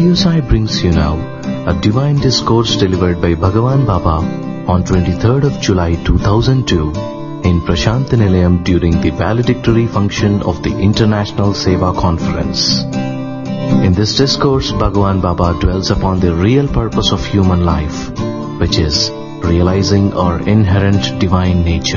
Radio Sai brings you now a divine discourse delivered by Bhagavan Baba on 23rd of July 2002 in Prashanti Nilayam during the valedictory function of the International Seva Conference. In this discourse, Bhagavan Baba dwells upon the real purpose of human life, which is realizing our inherent divine nature.